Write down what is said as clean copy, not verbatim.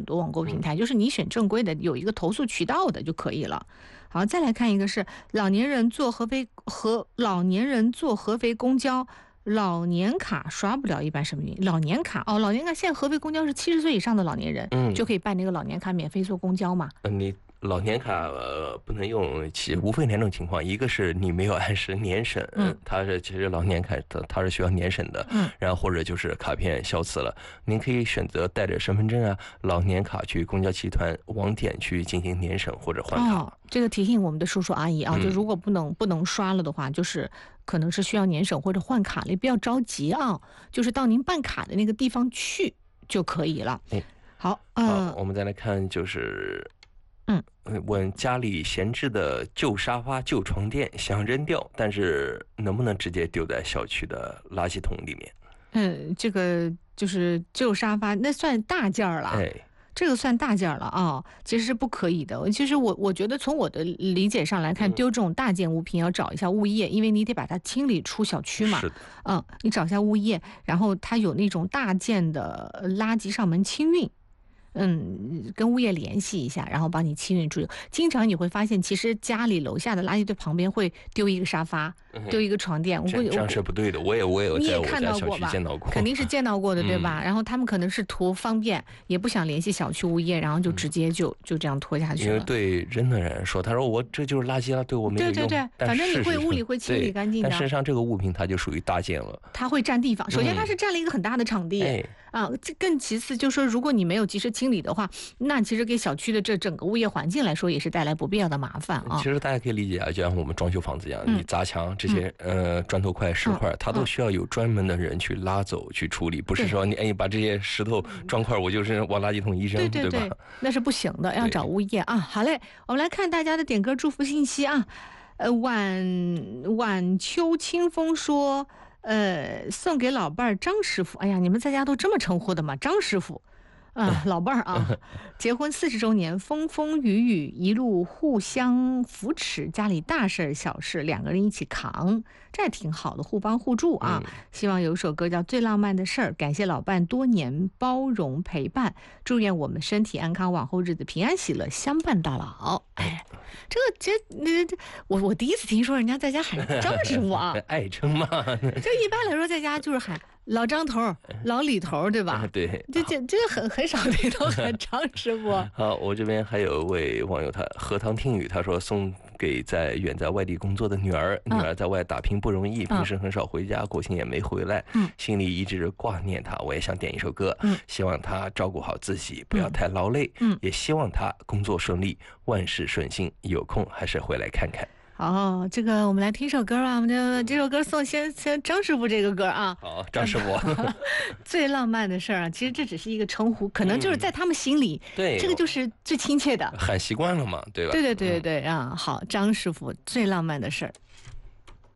多网购平台，就是你选正规的，有一个投诉渠道的就可以了。好，再来看一个是老年人坐合肥公交。老年卡刷不了一般身份证，老年卡现在合肥公交是70岁以上的老年人，就可以办那个老年卡免费坐公交嘛。 你老年卡不能用，无非两种情况，一个是你没有按时年审，其实老年卡它是需要年审的，然后或者就是卡片消磁了，您可以选择带着身份证啊、老年卡去公交集团网点去进行年审或者换卡。 这个提醒我们的叔叔阿姨啊，就如果不能刷了的话，就是可能是需要年审或者换卡了，不要着急啊，就是到您办卡的那个地方去就可以了。好， 我们再来看就是问家里闲置的旧沙发、旧床垫想扔掉，但是能不能直接丢在小区的垃圾桶里面？ 这个就是旧沙发，那算大件儿了。这个算大件了啊，其实是不可以的。其实我觉得从我的理解上来看，丢这种大件物品要找一下物业，因为你得把它清理出小区嘛。 是的。 你找一下物业，然后它有那种大件的垃圾上门清运。跟物业联系一下，然后帮你清运出去。经常你会发现，其实家里楼下的垃圾堆旁边会丢一个沙发，丢一个床垫。 这样是不对的，我也有在我家小区见到过， 肯定是见到过的，对吧？然后他们可能是图方便，也不想联系小区物业，然后就直接就这样拖下去了。 因为对扔的人说，他说我这就是垃圾了，对我没有用。 对，反正你会屋里会清理干净的。 但事实上这个物品它就属于大件了， 它会占地方。首先它是占了一个很大的场地。更其次就是说，如果你没有及时清理的话，那其实给小区的这整个物业环境来说也是带来不必要的麻烦啊。 其实大家可以理解啊，就像我们装修房子一样，你砸墙这些砖头块、石块，它都需要有专门的人去拉走、去处理，不是说你把这些石头砖块我就是往垃圾桶一扔，对吧？ 那是不行的，要找物业啊。好嘞，我们来看大家的点歌祝福信息啊。晚秋清风说，送给老伴儿张师傅。哎呀，你们在家都这么称呼的吗？张师傅。老伴儿啊，结婚40周年，风风雨雨一路互相扶持，家里大事小事2个人一起扛，这也挺好的，互帮互助啊。希望有一首歌叫《最浪漫的事儿》，感谢老伴多年包容陪伴，祝愿我们身体安康，往后日子平安喜乐，相伴到老。我第一次听说人家在家喊张师傅啊， 爱称嘛。 这一般来说在家就是喊老张头、老李头，对吧？ 对， 这很少听到喊张师傅。 好，我这边还有一位网友，他荷塘听雨，他说送给远在外地工作的女儿，女儿在外打拼不容易，平时很少回家，国庆也没回来，心里一直挂念她。我也想点一首歌，希望她照顾好自己，不要太劳累，也希望她工作顺利，万事顺心，有空还是回来看看。 这个我们来听首歌啊，我们这首歌送先张师傅这个歌啊。 好，张师傅。 最浪漫的事儿啊，其实这只是一个称呼，可能就是在他们心里， 对， 这个就是最亲切的， 喊习惯了嘛，对吧？ 对啊，好，张师傅最浪漫的事儿。